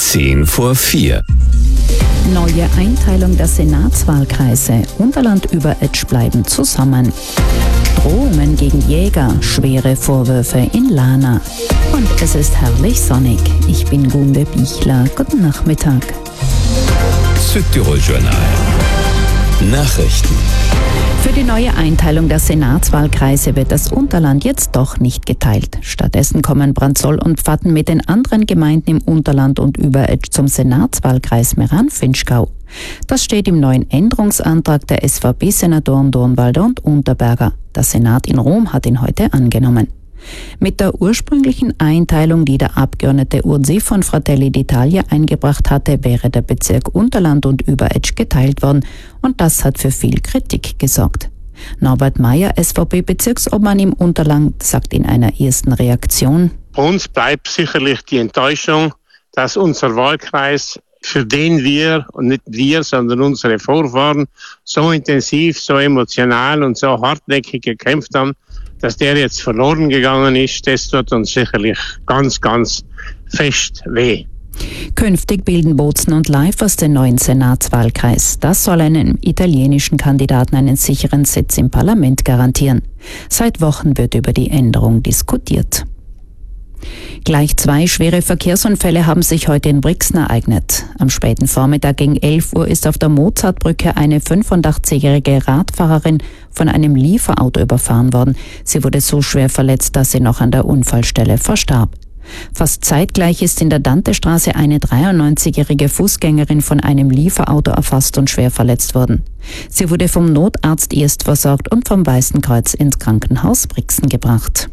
4:10. Neue Einteilung der Senatswahlkreise. Unterland über Etsch bleiben zusammen. Drohungen gegen Jäger, schwere Vorwürfe in Lana. Und es ist herrlich sonnig. Ich bin Gunde Bichler. Guten Nachmittag. Südtirol Journal. Nachrichten. Für die neue Einteilung der Senatswahlkreise wird das Unterland jetzt doch nicht geteilt. Stattdessen kommen Brandsol und Pfatten mit den anderen Gemeinden im Unterland und Überetsch zum Senatswahlkreis Meran-Finchgau. Das steht im neuen Änderungsantrag der SVP-Senatoren Dornwalder und Unterberger. Der Senat in Rom hat ihn heute angenommen. Mit der ursprünglichen Einteilung, die der Abgeordnete Urzi von Fratelli d'Italia eingebracht hatte, wäre der Bezirk Unterland und Überetsch geteilt worden und das hat für viel Kritik gesorgt. Norbert Meyer, SVP-Bezirksobmann im Unterland, sagt in einer ersten Reaktion: Bei uns bleibt sicherlich die Enttäuschung, dass unser Wahlkreis, für den wir, und nicht wir, sondern unsere Vorfahren, so intensiv, so emotional und so hartnäckig gekämpft haben, dass der jetzt verloren gegangen ist. Das tut uns sicherlich ganz, ganz fest weh. Künftig bilden Bozen und Leifers den neuen Senatswahlkreis. Das soll einem italienischen Kandidaten einen sicheren Sitz im Parlament garantieren. Seit Wochen wird über die Änderung diskutiert. Gleich 2 schwere Verkehrsunfälle haben sich heute in Brixen ereignet. Am späten Vormittag gegen 11 Uhr ist auf der Mozartbrücke eine 85-jährige Radfahrerin von einem Lieferauto überfahren worden. Sie wurde so schwer verletzt, dass sie noch an der Unfallstelle verstarb. Fast zeitgleich ist in der Dantestraße eine 93-jährige Fußgängerin von einem Lieferauto erfasst und schwer verletzt worden. Sie wurde vom Notarzt erst versorgt und vom Weißen Kreuz ins Krankenhaus Brixen gebracht.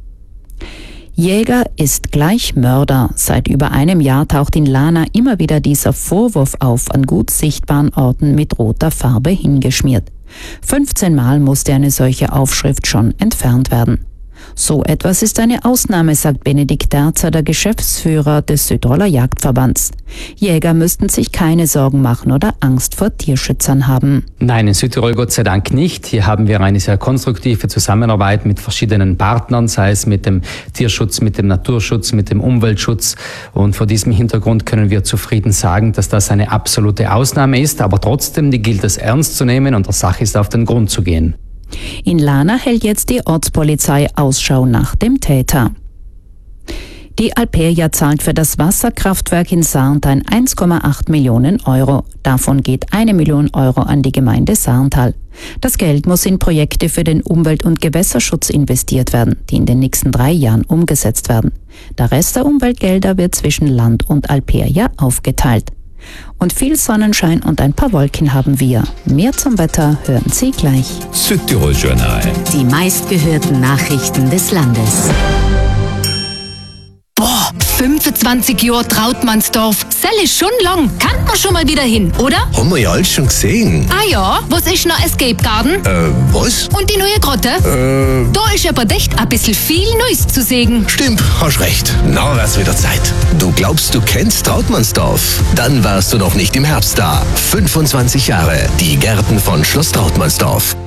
Jäger ist gleich Mörder. Seit über einem Jahr taucht in Lana immer wieder dieser Vorwurf auf, an gut sichtbaren Orten mit roter Farbe hingeschmiert. 15 Mal musste eine solche Aufschrift schon entfernt werden. So etwas ist eine Ausnahme, sagt Benedikt Derzer, der Geschäftsführer des Südtiroler Jagdverbands. Jäger müssten sich keine Sorgen machen oder Angst vor Tierschützern haben. Nein, in Südtirol Gott sei Dank nicht. Hier haben wir eine sehr konstruktive Zusammenarbeit mit verschiedenen Partnern, sei es mit dem Tierschutz, mit dem Naturschutz, mit dem Umweltschutz. Und vor diesem Hintergrund können wir zufrieden sagen, dass das eine absolute Ausnahme ist. Aber trotzdem, die gilt es ernst zu nehmen und der Sache ist auf den Grund zu gehen. In Lana hält jetzt die Ortspolizei Ausschau nach dem Täter. Die Alperia zahlt für das Wasserkraftwerk in Sarntal 1,8 Millionen Euro. Davon geht 1 Million Euro an die Gemeinde Sarntal. Das Geld muss in Projekte für den Umwelt- und Gewässerschutz investiert werden, die in den nächsten 3 Jahren umgesetzt werden. Der Rest der Umweltgelder wird zwischen Land und Alperia aufgeteilt. Und viel Sonnenschein und ein paar Wolken haben wir. Mehr zum Wetter hören Sie gleich. Südtirol Journal. Die meistgehörten Nachrichten des Landes. Boah, 25 Jahre Trautmannsdorf. Sell ist schon lang. Kann man schon mal wieder hin, oder? Haben wir ja alles schon gesehen. Ah ja, was ist noch Escape Garden? Was? Und die neue Grotte? Da ist aber echt ein bisschen viel Neues zu sehen. Stimmt, hast recht. Na, wär's wieder Zeit. Du glaubst, du kennst Trautmannsdorf? Dann warst du noch nicht im Herbst da. 25 Jahre. Die Gärten von Schloss Trautmannsdorf.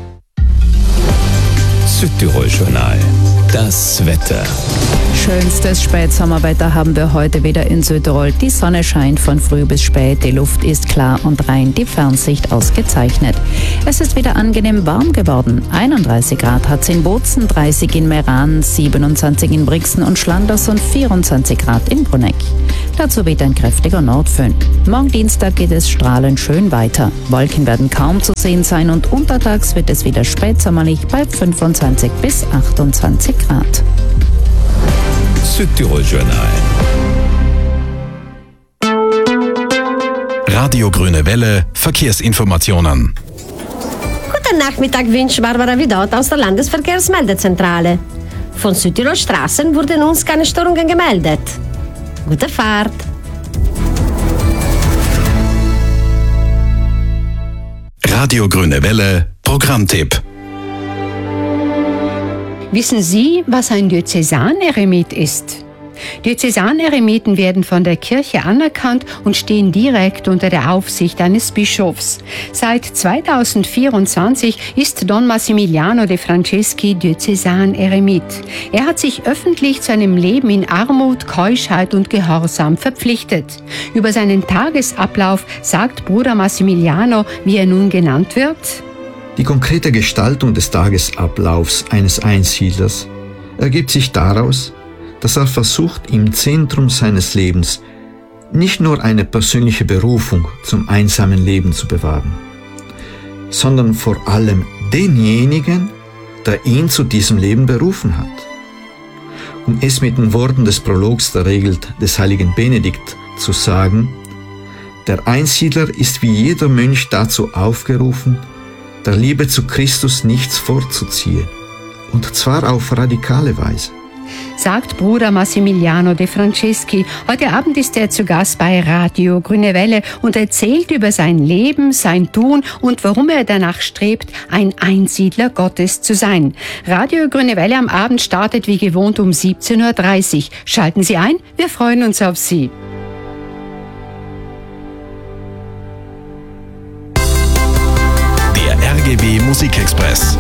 Südtirol Journal. Das Wetter. Schönstes Spätsommerwetter haben wir heute wieder in Südtirol. Die Sonne scheint von früh bis spät, die Luft ist klar und rein, die Fernsicht ausgezeichnet. Es ist wieder angenehm warm geworden. 31 Grad hat es in Bozen, 30 in Meran, 27 in Brixen und Schlanders und 24 Grad in Bruneck. Dazu weht ein kräftiger Nordföhn. Morgen Dienstag geht es strahlend schön weiter. Wolken werden kaum zu sehen sein und untertags wird es wieder spätsommerlich bei 25 bis 28 Grad. Südtirol Journal. Radio Grüne Welle, Verkehrsinformationen. Guten Nachmittag wünscht Barbara Vidot aus der Landesverkehrsmeldezentrale. Von Südtirol Straßen wurden uns keine Störungen gemeldet. Gute Fahrt! Radio Grüne Welle, Programmtipp. Wissen Sie, was ein Diözesaneremit ist? Diözesaneremiten werden von der Kirche anerkannt und stehen direkt unter der Aufsicht eines Bischofs. Seit 2024 ist Don Massimiliano de Franceschi Diözesaneremit. Er hat sich öffentlich zu einem Leben in Armut, Keuschheit und Gehorsam verpflichtet. Über seinen Tagesablauf sagt Bruder Massimiliano, wie er nun genannt wird: Die konkrete Gestaltung des Tagesablaufs eines Einsiedlers ergibt sich daraus, dass er versucht, im Zentrum seines Lebens nicht nur eine persönliche Berufung zum einsamen Leben zu bewahren, sondern vor allem denjenigen, der ihn zu diesem Leben berufen hat. Um es mit den Worten des Prologs der Regel des heiligen Benedikt zu sagen: Der Einsiedler ist wie jeder Mönch dazu aufgerufen, der Liebe zu Christus nichts vorzuziehen, und zwar auf radikale Weise. Sagt Bruder Massimiliano de Franceschi. Heute Abend ist er zu Gast bei Radio Grüne Welle und erzählt über sein Leben, sein Tun und warum er danach strebt, ein Einsiedler Gottes zu sein. Radio Grüne Welle am Abend startet wie gewohnt um 17.30 Uhr. Schalten Sie ein, wir freuen uns auf Sie. Der RGW Musikexpress.